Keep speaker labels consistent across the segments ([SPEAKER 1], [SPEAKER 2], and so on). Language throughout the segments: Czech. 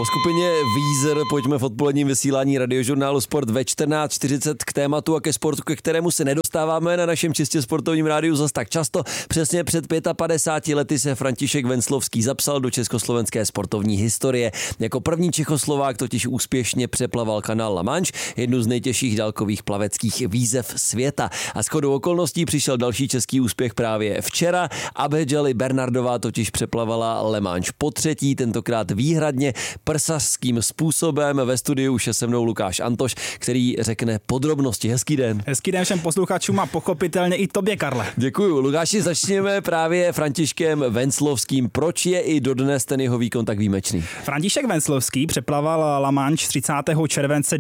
[SPEAKER 1] Po skupině Weezer pojďme v odpoledním vysílání Radiožurnálu Sport ve 14:40 k tématu a ke sportu, ke kterému se nedostáváme na našem čistě sportovním rádiu zas tak často. Přesně před 55 lety se František Venclovský zapsal do československé sportovní historie. Jako první Čechoslovák totiž úspěšně přeplaval kanál La Manche, jednu z nejtěžších dálkových plaveckých výzev světa. A shodou okolností přišel další český úspěch právě včera. Abhedžali Bernardová totiž přeplavala La Manche potřetí, tentokrát výhradně prsařským způsobem. Ve studiu už je se mnou Lukáš Antoš, který řekne podrobnosti. Hezký den.
[SPEAKER 2] Hezký den všem posluchačům a pochopitelně i tobě, Karle.
[SPEAKER 1] Děkuju. Lukáši, začněme právě Františkem Venclovským. Proč je i dodnes ten jeho výkon tak výjimečný?
[SPEAKER 2] František Venclovský přeplaval La Manche 30. července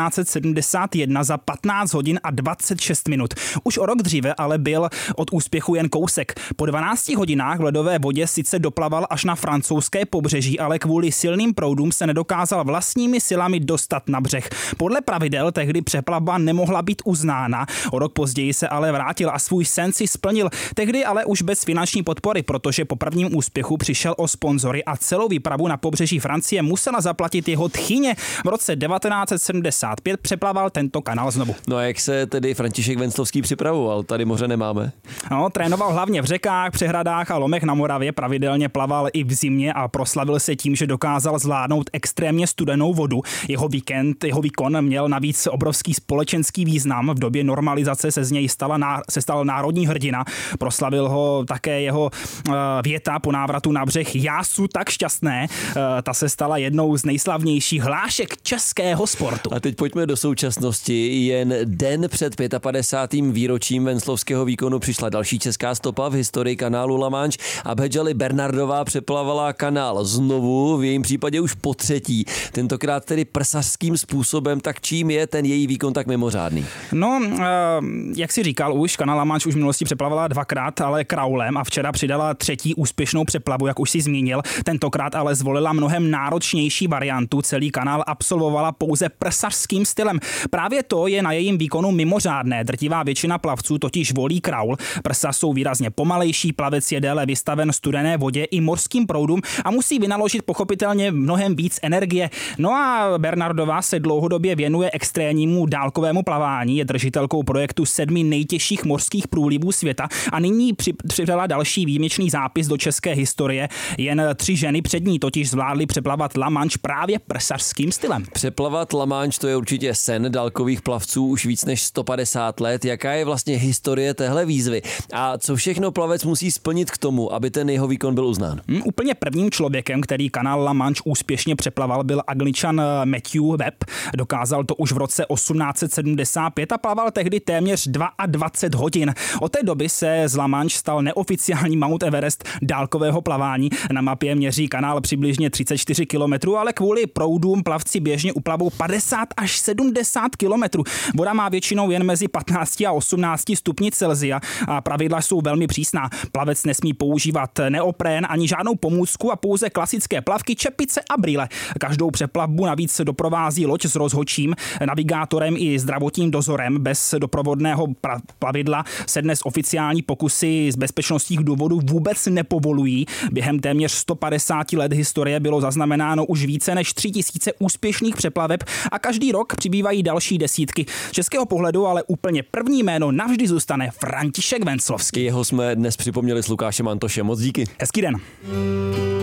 [SPEAKER 2] 1971 za 15 hodin a 26 minut. Už o rok dříve ale byl od úspěchu jen kousek. Po 12 hodinách v ledové vodě sice doplaval až na francouzské pobřeží, ale kvůli silným proudům se nedokázal vlastními silami dostat na břeh. Podle pravidel tehdy přeplavba nemohla být uznána. O rok později se ale vrátil a svůj sen si splnil. Tehdy ale už bez finanční podpory, protože po prvním úspěchu přišel o sponzory a celou výpravu na pobřeží Francie musela zaplatit jeho tchyně. V roce 1975 přeplaval tento kanál znovu.
[SPEAKER 1] No a jak se tedy František Venclovský připravoval? Tady moře nemáme.
[SPEAKER 2] No, trénoval hlavně v řekách, přehradách a lomech na Moravě, pravidelně plaval i v zimě a proslavil se tím, že dokázal zvládnout extrémně studenou vodu. Jeho výkon měl navíc obrovský společenský význam. V době normalizace se z něj stal národní hrdina. Proslavil ho také jeho věta po návratu na břeh: "Já su tak šťastné." Ta se stala jednou z nejslavnějších hlášek českého sportu.
[SPEAKER 1] A teď pojďme do současnosti. Jen den před 55. výročím Venclovského výkonu přišla další česká stopa v historii kanálu La Manche. Abhedžali Bernardová přeplavala kanál znovu, v jejím případě už potřetí. Tentokrát tedy prsařským způsobem. Tak čím je ten její výkon tak mimořádný?
[SPEAKER 2] No, jak si říkal už, kanál La Manche už v minulosti přeplavala dvakrát, ale kraulem, a včera přidala třetí úspěšnou přeplavu, jak už si zmínil. Tentokrát ale zvolila mnohem náročnější variantu. Celý kanál absolvovala pouze prsařským stylem. Právě to je na jejím výkonu mimořádné. Drtivá většina plavců totiž volí kraul. Prsa jsou výrazně pomalejší, plavec je déle vystaven studené vodě i morským proudům a musí vynaložit pochopitelně mnohem víc energie. No a Bernardová se dlouhodobě věnuje extrémnímu dálkovému plavání, je držitelkou projektu 7 nejtěžších mořských průlivů světa a nyní přidala další výjimečný zápis do české historie. Jen 3 ženy před ní totiž zvládly přeplavat La Manche právě prsařským stylem.
[SPEAKER 1] Přeplavat La Manche, to je určitě sen dálkových plavců už víc než 150 let. Jaká je vlastně historie téhle výzvy a co všechno plavec musí splnit k tomu, aby ten jeho výkon byl uznán?
[SPEAKER 2] Úplně prvním člověkem, který kanál La Manche úspěšně přeplaval, byl Angličan Matthew Webb. Dokázal to už v roce 1875 a plaval tehdy téměř 22 hodin. Od té doby se z La Manche stal neoficiální Mount Everest dálkového plavání. Na mapě měří kanál přibližně 34 km, ale kvůli proudům plavci běžně uplavou 50 až 70 km. Voda má většinou jen mezi 15 a 18 stupni Celsia a pravidla jsou velmi přísná. Plavec nesmí používat neoprén ani žádnou pomůcku a pouze klasické plavky, čepice a brýle. Každou přeplavbu navíc doprovází loď s rozhodčím, navigátorem i zdravotním dozorem. Bez doprovodného plavidla se dnes oficiální pokusy z bezpečnostních důvodů vůbec nepovolují. Během téměř 150 let historie bylo zaznamenáno už více než 3000 úspěšných přeplaveb a každý rok přibývají další desítky. Z českého pohledu ale úplně první jméno navždy zůstane František Venclovský.
[SPEAKER 1] Jeho jsme dnes připomněli s Lukášem Antošem. Moc díky.
[SPEAKER 2] Hezký den.